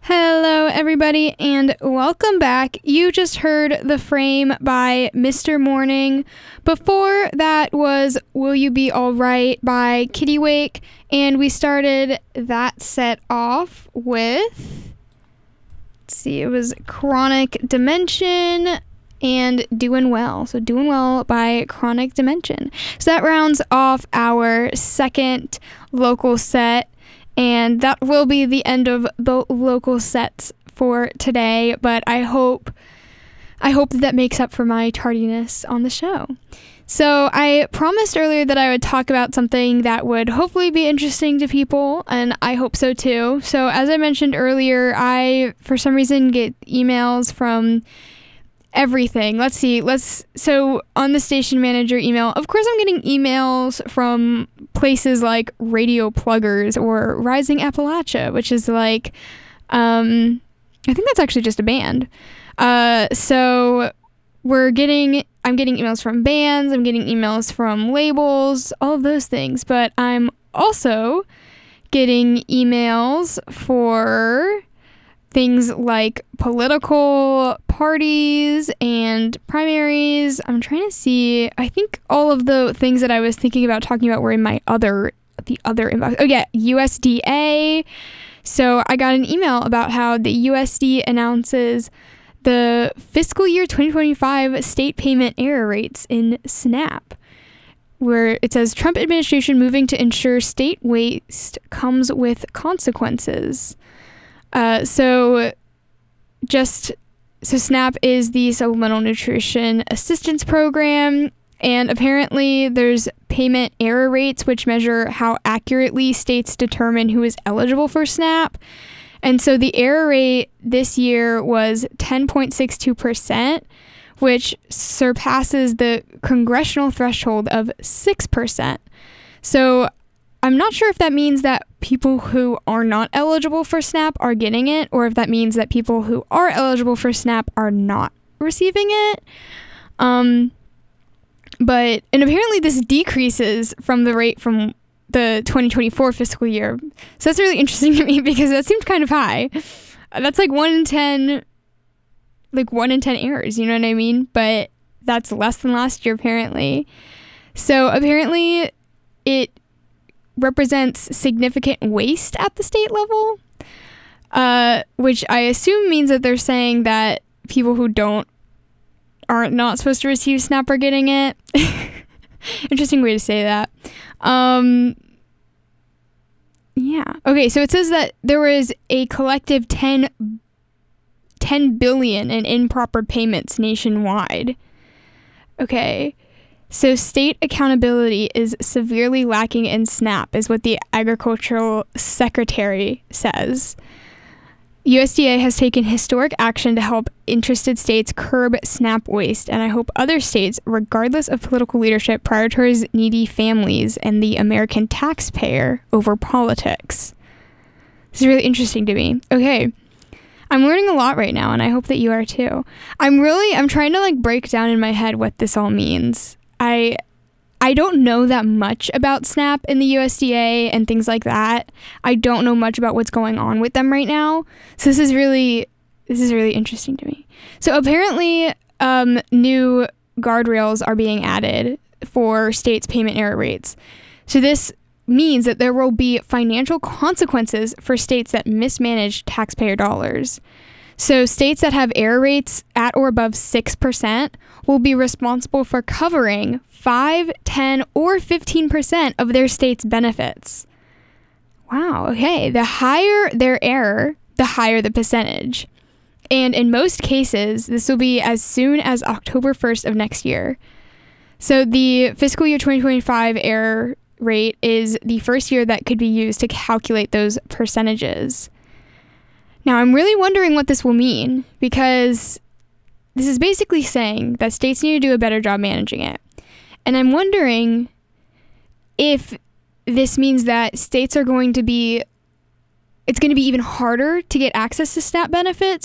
Hello, everybody, and welcome back. You just heard The Frame by Mr. Morning. Before that was Will You Be Alright by Kittiwake, and we started that set off with, it was Chronic Dimension and Doing Well. So Doing Well by Chronic Dimension. So that rounds off our second local set. And that will be the end of the local sets for today, but I hope that makes up for my tardiness on the show. So I promised earlier that I would talk about something that would hopefully be interesting to people, and I hope so too. So as I mentioned earlier, I, for some reason, get emails from everything. So on the station manager email, of course I'm getting emails from places like Radio Pluggers or Rising Appalachia, which is like, I think that's actually just a band. So I'm getting emails from bands, I'm getting emails from labels, all of those things, but I'm also getting emails for things like political parties and primaries. I'm trying to see. I think all of the things that I was thinking about talking about were in the other inbox. Oh yeah, USDA. So I got an email about how the USD announces the fiscal year 2025 state payment error rates in SNAP, where it says Trump administration moving to ensure state waste comes with consequences. So SNAP is the Supplemental Nutrition Assistance Program, and apparently there's payment error rates which measure how accurately states determine who is eligible for SNAP. And so the error rate this year was 10.62%, which surpasses the congressional threshold of 6%. So I'm not sure if that means that people who are not eligible for SNAP are getting it, or if that means that people who are eligible for SNAP are not receiving it. And apparently this decreases from the rate from the 2024 fiscal year. So that's really interesting to me because that seemed kind of high. That's like 1 in 10 errors, you know what I mean? But that's less than last year apparently. So apparently it represents significant waste at the state level, which I assume means that they're saying that people who are not supposed to receive SNAP are getting it. Interesting way to say that. Yeah. Okay, so it says that there was a collective 10 billion in improper payments nationwide. Okay. So state accountability is severely lacking in SNAP, is what the Agricultural Secretary says. USDA has taken historic action to help interested states curb SNAP waste, and I hope other states, regardless of political leadership, prioritize needy families and the American taxpayer over politics. This is really interesting to me. Okay. I'm learning a lot right now, and I hope that you are too. I'm trying to break down in my head what this all means. I don't know that much about SNAP in the USDA and things like that. I don't know much about what's going on with them right now. So this is really interesting to me. So apparently, new guardrails are being added for states' payment error rates. So this means that there will be financial consequences for states that mismanage taxpayer dollars. So states that have error rates at or above 6% will be responsible for covering 5, 10, or 15% of their state's benefits. Wow, okay. The higher their error, the higher the percentage. And in most cases, this will be as soon as October 1st of next year. So the fiscal year 2025 error rate is the first year that could be used to calculate those percentages. Now, I'm really wondering what this will mean, because this is basically saying that states need to do a better job managing it. And I'm wondering if this means that states are going to be, it's going to be even harder to get access to SNAP benefits,